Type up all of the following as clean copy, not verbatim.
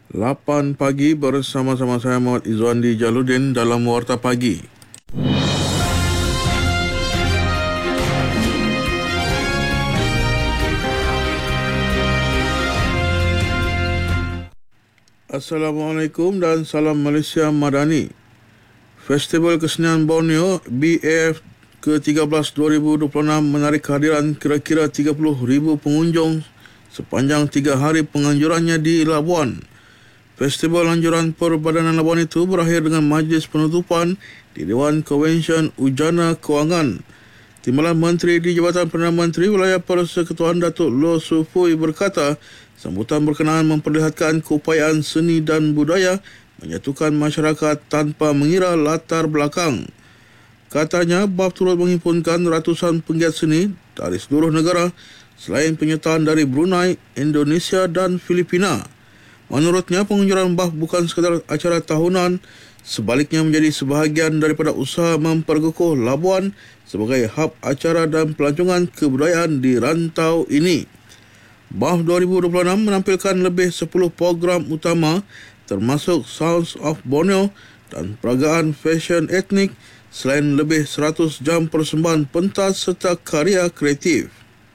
8 pagi bersama-sama saya Muhammad Izwandi Jaludin dalam Warta Pagi. Assalamualaikum dan salam Malaysia Madani. Festival Kesenian Borneo BAF ke-13 2026 menarik kehadiran kira-kira 30,000 pengunjung sepanjang 3 hari penganjurannya di Labuan. Festival anjuran Perbadanan Labuan itu berakhir dengan majlis penutupan di Dewan Konvensyen Ujana Kewangan. Timbalan Menteri di Jabatan Perdana Menteri Wilayah Persekutuan Datuk Loh Su Fui berkata, sambutan berkenaan memperlihatkan keupayaan seni dan budaya menyatukan masyarakat tanpa mengira latar belakang. Katanya, BAF turut menghimpunkan ratusan penggiat seni dari seluruh negara selain penyertaan dari Brunei, Indonesia dan Filipina. Menurutnya, pengunjuran BAF bukan sekadar acara tahunan, sebaliknya menjadi sebahagian daripada usaha memperkukuh Labuan sebagai hub acara dan pelancongan kebudayaan di rantau ini. BAF 2026 menampilkan lebih 10 program utama termasuk Sounds of Borneo dan peragaan fashion etnik selain lebih 100 jam persembahan pentas serta karya kreatif.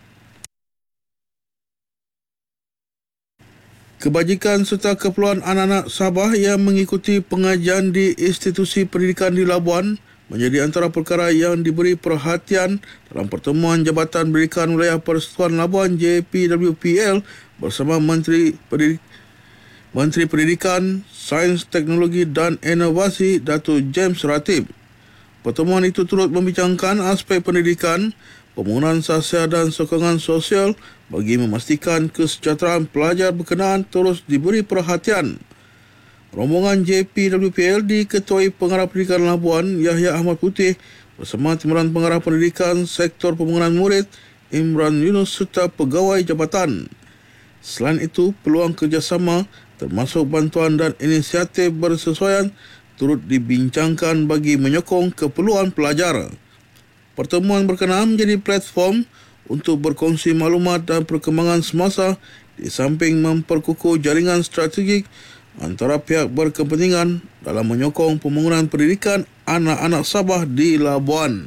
Kebajikan serta keperluan anak-anak Sabah yang mengikuti pengajian di institusi pendidikan di Labuan menjadi antara perkara yang diberi perhatian dalam pertemuan Jabatan Pendidikan Wilayah Persekutuan Labuan JPWPL bersama Menteri Pendidikan, Sains, Teknologi dan Inovasi Datuk James Ratib. Pertemuan itu turut membincangkan aspek pendidikan, pembangunan sasial dan sokongan sosial bagi memastikan kesejahteraan pelajar berkenaan terus diberi perhatian. Rombongan JPWPL diketuai Pengarah Pendidikan Labuan Yahya Ahmad Putih bersama Timbalan Pengarah Pendidikan Sektor Pembangunan Murid Imran Yunus serta pegawai jabatan. Selain itu, peluang kerjasama termasuk bantuan dan inisiatif bersesuaian turut dibincangkan bagi menyokong keperluan pelajar. Pertemuan berkenaan menjadi platform untuk berkongsi maklumat dan perkembangan semasa di samping memperkukuh jaringan strategik antara pihak berkepentingan dalam menyokong pembangunan pendidikan anak-anak Sabah di Labuan.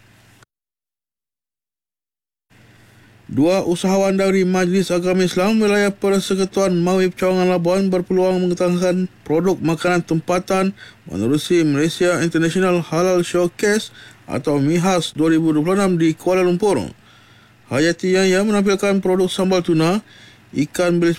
Dua usahawan dari Majlis Agama Islam Wilayah Persekutuan Mawib Cawangan Labuan berpeluang mengetengahkan produk makanan tempatan menerusi Malaysia International Halal Showcase atau MIHAS 2026 di Kuala Lumpur. Hayati Yahya menampilkan produk sambal tuna, ikan bilis